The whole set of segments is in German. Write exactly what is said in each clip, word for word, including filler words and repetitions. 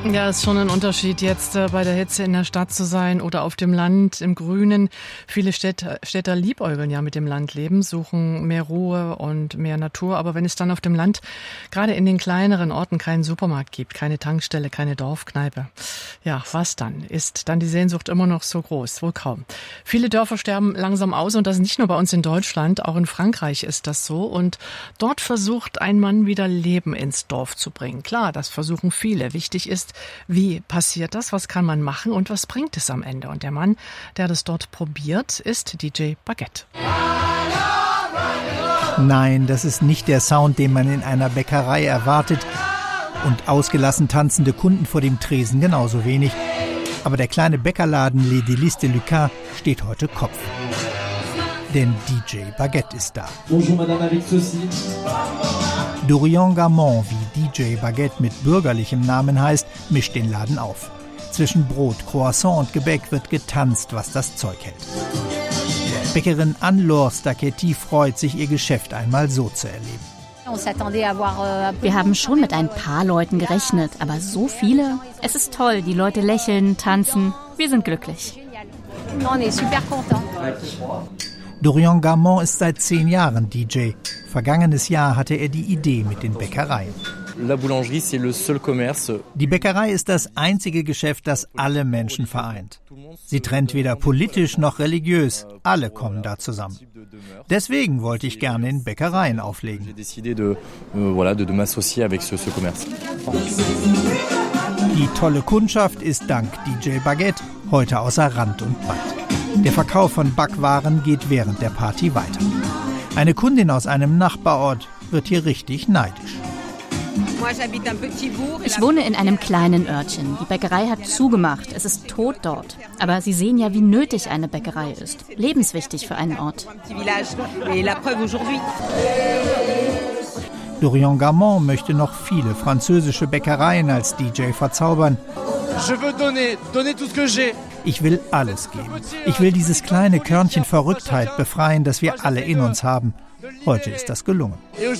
Ja, ist schon ein Unterschied, jetzt äh, bei der Hitze in der Stadt zu sein oder auf dem Land, im Grünen. Viele Städter, Städter liebäugeln ja mit dem Landleben, suchen mehr Ruhe und mehr Natur. Aber wenn es dann auf dem Land, gerade in den kleineren Orten, keinen Supermarkt gibt, keine Tankstelle, keine Dorfkneipe, ja, was dann? Ist dann die Sehnsucht immer noch so groß? Wohl kaum. Viele Dörfer sterben langsam aus und das nicht nur bei uns in Deutschland, auch in Frankreich ist das so. Und dort versucht ein Mann wieder Leben ins Dorf zu bringen. Klar, das versuchen viele. Wichtig ist, wie passiert das? Was kann man machen? Und was bringt es am Ende? Und der Mann, der das dort probiert, ist D J Baguette. Nein, das ist nicht der Sound, den man in einer Bäckerei erwartet. Und ausgelassen tanzende Kunden vor dem Tresen genauso wenig. Aber der kleine Bäckerladen Les Délices de Lucas steht heute Kopf. Denn D J Baguette ist da. Bonjour, Madame, avec ceci. Dorian Gamon, wie D J Baguette mit bürgerlichem Namen heißt, mischt den Laden auf. Zwischen Brot, Croissant und Gebäck wird getanzt, was das Zeug hält. Bäckerin Anne-Laure Stacchetti freut sich, ihr Geschäft einmal so zu erleben. Wir haben schon mit ein paar Leuten gerechnet, aber so viele? Es ist toll, die Leute lächeln, tanzen. Wir sind glücklich. Dorian Gamon ist seit zehn Jahren D J. Vergangenes Jahr hatte er die Idee mit den Bäckereien. Die Bäckerei ist das einzige Geschäft, das alle Menschen vereint. Sie trennt weder politisch noch religiös. Alle kommen da zusammen. Deswegen wollte ich gerne in Bäckereien auflegen. Die tolle Kundschaft ist dank D J Baguette heute außer Rand und Band. Der Verkauf von Backwaren geht während der Party weiter. Eine Kundin aus einem Nachbarort wird hier richtig neidisch. Ich wohne in einem kleinen Örtchen. Die Bäckerei hat zugemacht. Es ist tot dort. Aber Sie sehen ja, wie nötig eine Bäckerei ist. Lebenswichtig für einen Ort. Dorian Gamon möchte noch viele französische Bäckereien als D J verzaubern. Ich will alles geben. Ich will dieses kleine Körnchen Verrücktheit befreien, das wir alle in uns haben. Heute ist das gelungen.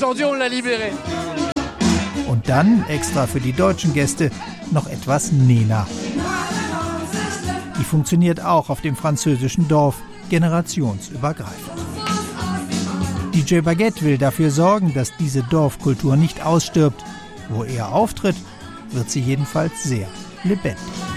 Und dann, extra für die deutschen Gäste, noch etwas Nena. Die funktioniert auch auf dem französischen Dorf, generationsübergreifend. D J Baguette will dafür sorgen, dass diese Dorfkultur nicht ausstirbt. Wo er auftritt, wird sie jedenfalls sehr lebendig.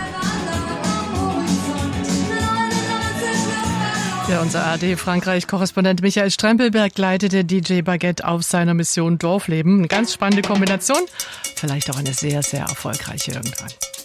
Ja, unser A R D-Frankreich-Korrespondent Michael Strempelberg leitete D J Baguette auf seiner Mission Dorfleben. Eine ganz spannende Kombination, vielleicht auch eine sehr, sehr erfolgreiche irgendwann.